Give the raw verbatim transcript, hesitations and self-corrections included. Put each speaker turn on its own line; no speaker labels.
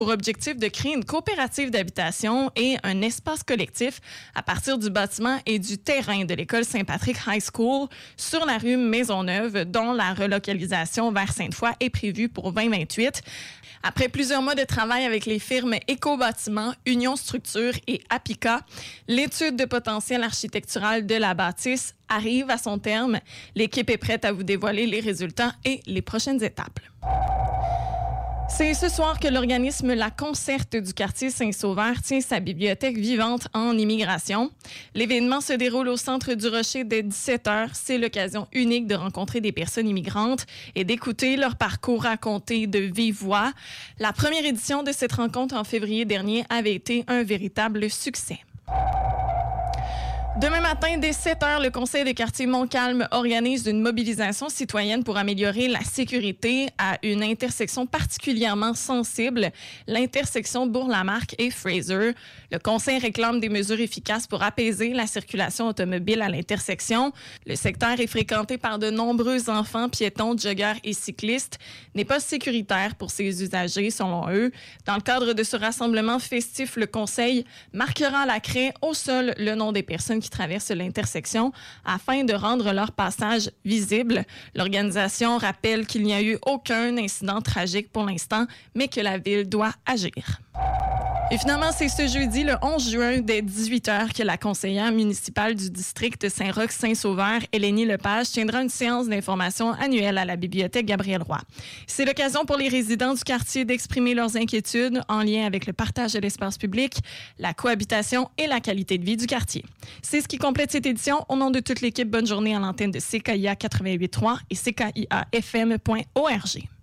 pour objectif de créer une coopérative d'habitation et un espace collectif à partir du bâtiment et du terrain de l'école Saint-Patrick High School sur la rue Maisonneuve, dont la relocalisation vers Sainte-Foy est prévue pour vingt vingt-huit. Après plusieurs mois de travail avec les firmes Éco-Bâtiment, Union Structure et Apica, l'étude de potentiel architectural de la bâtisse arrive à son terme. L'équipe est prête à vous dévoiler les résultats et les prochaines étapes. C'est ce soir que l'organisme La Concerte du quartier Saint-Sauveur tient sa bibliothèque vivante en immigration. L'événement se déroule au centre du Rocher dès dix-sept heures. C'est l'occasion unique de rencontrer des personnes immigrantes et d'écouter leur parcours raconté de vive voix. La première édition de cette rencontre en février dernier avait été un véritable succès. Demain matin, dès sept heures, le Conseil de quartier Montcalm organise une mobilisation citoyenne pour améliorer la sécurité à une intersection particulièrement sensible, l'intersection Bourg-Lamarque et Fraser. Le Conseil réclame des mesures efficaces pour apaiser la circulation automobile à l'intersection. Le secteur est fréquenté par de nombreux enfants, piétons, joggeurs et cyclistes. N'est pas sécuritaire pour ses usagers, selon eux. Dans le cadre de ce rassemblement festif, le Conseil marquera à la craie au sol le nom des personnes qui traversent l'intersection afin de rendre leur passage visible. L'organisation rappelle qu'il n'y a eu aucun incident tragique pour l'instant, mais que la ville doit agir. Et finalement, c'est ce jeudi, le onze juin, dès dix-huit heures, que la conseillère municipale du district Saint-Roch-Saint-Sauveur, Elénie Lepage, tiendra une séance d'information annuelle à la bibliothèque Gabriel-Roy. C'est l'occasion pour les résidents du quartier d'exprimer leurs inquiétudes en lien avec le partage de l'espace public, la cohabitation et la qualité de vie du quartier. C'est ce qui complète cette édition. Au nom de toute l'équipe, bonne journée à l'antenne de C K I A quatre-vingt-huit point trois et C K I A F M point org.